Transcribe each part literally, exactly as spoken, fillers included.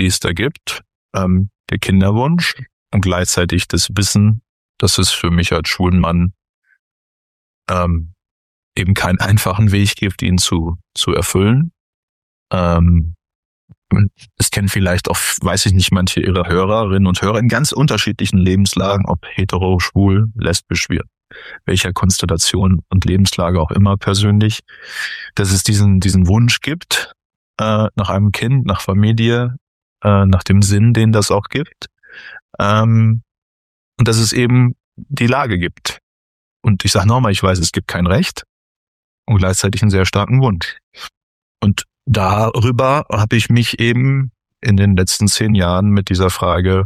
die es da gibt, ähm, der Kinderwunsch und gleichzeitig das Wissen, dass es für mich als schwulen Mann ähm, eben keinen einfachen Weg gibt, ihn zu zu erfüllen. Ähm, es kennen vielleicht auch, weiß ich nicht, manche ihrer Hörerinnen und Hörer in ganz unterschiedlichen Lebenslagen, ob hetero, schwul, lesbisch, wie welcher Konstellation und Lebenslage auch immer persönlich, dass es diesen diesen Wunsch gibt äh, nach einem Kind, nach Familie, äh, nach dem Sinn, den das auch gibt, ähm, und dass es eben die Lage gibt. Und ich sage nochmal, ich weiß, es gibt kein Recht und gleichzeitig einen sehr starken Wunsch. Und darüber habe ich mich eben in den letzten zehn Jahren mit dieser Frage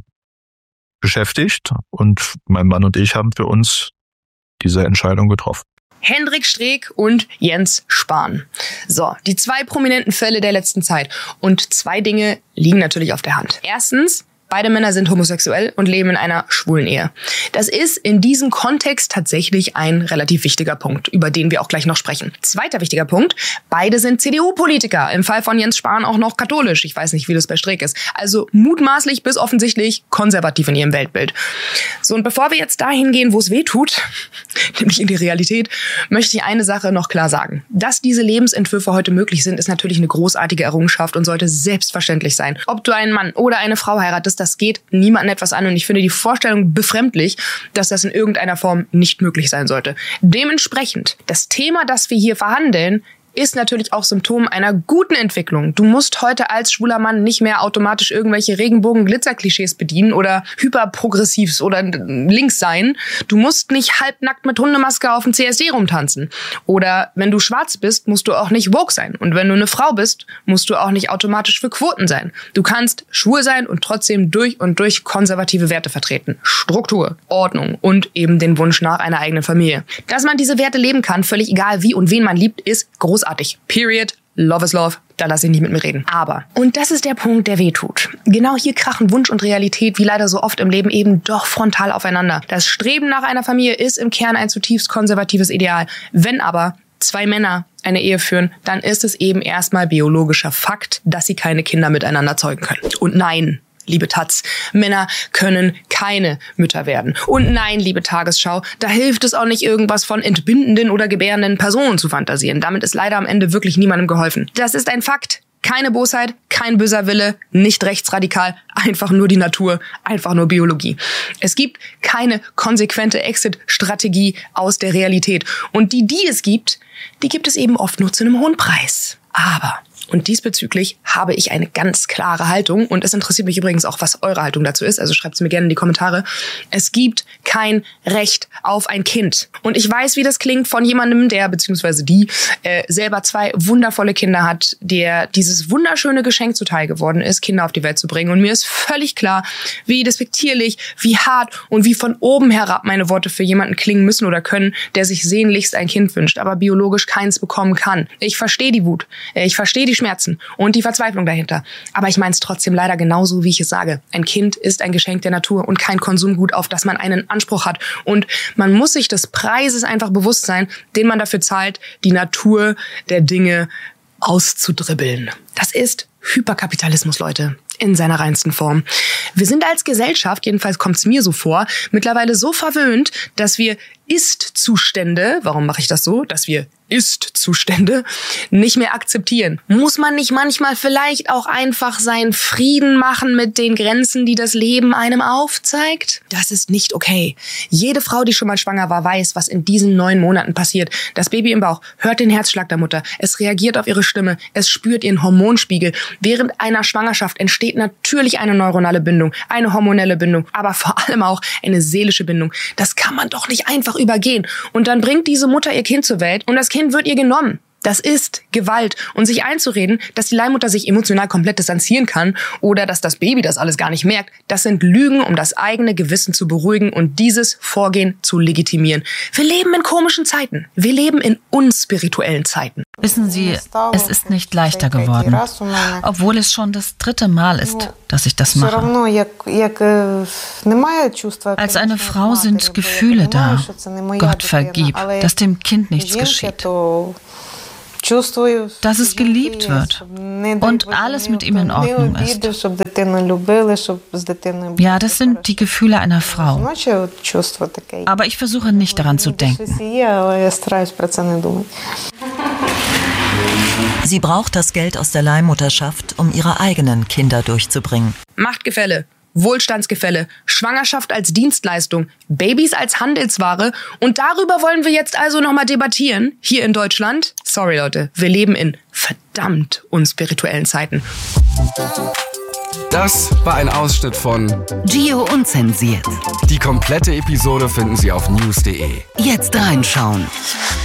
beschäftigt und mein Mann und ich haben für uns diese Entscheidung getroffen. Hendrik Streeck und Jens Spahn. So, die zwei prominenten Fälle der letzten Zeit. Und zwei Dinge liegen natürlich auf der Hand. Erstens, beide Männer sind homosexuell und leben in einer schwulen Ehe. Das ist in diesem Kontext tatsächlich ein relativ wichtiger Punkt, über den wir auch gleich noch sprechen. Zweiter wichtiger Punkt, beide sind C D U-Politiker. Im Fall von Jens Spahn auch noch katholisch. Ich weiß nicht, wie das bei Streeck ist. Also mutmaßlich bis offensichtlich konservativ in ihrem Weltbild. So, und bevor wir jetzt dahin gehen, wo es weh tut, nämlich in die Realität, möchte ich eine Sache noch klar sagen. Dass diese Lebensentwürfe heute möglich sind, ist natürlich eine großartige Errungenschaft und sollte selbstverständlich sein. Ob du einen Mann oder eine Frau heiratest, das geht niemandem etwas an und ich finde die Vorstellung befremdlich, dass das in irgendeiner Form nicht möglich sein sollte. Dementsprechend, das Thema, das wir hier verhandeln, ist natürlich auch Symptom einer guten Entwicklung. Du musst heute als schwuler Mann nicht mehr automatisch irgendwelche Regenbogen-Glitzer-Klischees bedienen oder hyperprogressiv oder links sein. Du musst nicht halbnackt mit Hundemaske auf dem C S D rumtanzen. Oder wenn du schwarz bist, musst du auch nicht woke sein. Und wenn du eine Frau bist, musst du auch nicht automatisch für Quoten sein. Du kannst schwul sein und trotzdem durch und durch konservative Werte vertreten. Struktur, Ordnung und eben den Wunsch nach einer eigenen Familie. Dass man diese Werte leben kann, völlig egal wie und wen man liebt, ist großartig. Period. Love is love. Da lass ich nicht mit mir reden. Aber, und das ist der Punkt, der weh tut. Genau hier krachen Wunsch und Realität, wie leider so oft im Leben, eben doch frontal aufeinander. Das Streben nach einer Familie ist im Kern ein zutiefst konservatives Ideal. Wenn aber zwei Männer eine Ehe führen, dann ist es eben erstmal biologischer Fakt, dass sie keine Kinder miteinander zeugen können. Und nein, liebe Taz, Männer können keine Mütter werden. Und nein, liebe Tagesschau, da hilft es auch nicht, irgendwas von entbindenden oder gebärenden Personen zu fantasieren. Damit ist leider am Ende wirklich niemandem geholfen. Das ist ein Fakt. Keine Bosheit, kein böser Wille, nicht rechtsradikal, einfach nur die Natur, einfach nur Biologie. Es gibt keine konsequente Exit-Strategie aus der Realität. Und die, die es gibt, die gibt es eben oft nur zu einem hohen Preis. Aber... Und diesbezüglich habe ich eine ganz klare Haltung. Und es interessiert mich übrigens auch, was eure Haltung dazu ist. Also schreibt es mir gerne in die Kommentare. Es gibt kein Recht auf ein Kind. Und ich weiß, wie das klingt von jemandem, der, beziehungsweise die, äh, selber zwei wundervolle Kinder hat, der dieses wunderschöne Geschenk zuteil geworden ist, Kinder auf die Welt zu bringen. Und mir ist völlig klar, wie despektierlich, wie hart und wie von oben herab meine Worte für jemanden klingen müssen oder können, der sich sehnlichst ein Kind wünscht, aber biologisch keins bekommen kann. Ich verstehe die Wut. Ich verstehe die Schmerzen und die Verzweiflung dahinter. Aber ich meine es trotzdem leider genauso, wie ich es sage. Ein Kind ist ein Geschenk der Natur und kein Konsumgut, auf das man einen Anspruch hat. Und man muss sich des Preises einfach bewusst sein, den man dafür zahlt, die Natur der Dinge auszudribbeln. Das ist Hyperkapitalismus, Leute, in seiner reinsten Form. Wir sind als Gesellschaft, jedenfalls kommt es mir so vor, mittlerweile so verwöhnt, dass wir Ist-Zustände, warum mache ich das so, dass wir Ist-Zustände nicht mehr akzeptieren. Muss man nicht manchmal vielleicht auch einfach seinen Frieden machen mit den Grenzen, die das Leben einem aufzeigt? Das ist nicht okay. Jede Frau, die schon mal schwanger war, weiß, was in diesen neun Monaten passiert. Das Baby im Bauch hört den Herzschlag der Mutter. Es reagiert auf ihre Stimme. Es spürt ihren Hormonspiegel. Während einer Schwangerschaft entsteht natürlich eine neuronale Bindung, eine hormonelle Bindung, aber vor allem auch eine seelische Bindung. Das kann man doch nicht einfach übergehen. Und dann bringt diese Mutter ihr Kind zur Welt und das Kind wird ihr genommen. Das ist Gewalt. Und sich einzureden, dass die Leihmutter sich emotional komplett distanzieren kann oder dass das Baby das alles gar nicht merkt, das sind Lügen, um das eigene Gewissen zu beruhigen und dieses Vorgehen zu legitimieren. Wir leben in komischen Zeiten. Wir leben in unspirituellen Zeiten. Wissen Sie, es ist nicht leichter geworden, obwohl es schon das dritte Mal ist, dass ich das mache. Als eine Frau sind Gefühle da. Gott vergib, dass dem Kind nichts geschieht. dass es geliebt wird und alles mit ihm in Ordnung ist. Ja, das sind die Gefühle einer Frau. Aber ich versuche nicht daran zu denken. Sie braucht das Geld aus der Leihmutterschaft, um ihre eigenen Kinder durchzubringen. Machtgefälle, Wohlstandsgefälle, Schwangerschaft als Dienstleistung, Babys als Handelsware. Und darüber wollen wir jetzt also nochmal debattieren, hier in Deutschland. Sorry Leute, wir leben in verdammt unspirituellen Zeiten. Das war ein Ausschnitt von Gio Unzensiert. Die komplette Episode finden Sie auf news punkt de. Jetzt reinschauen.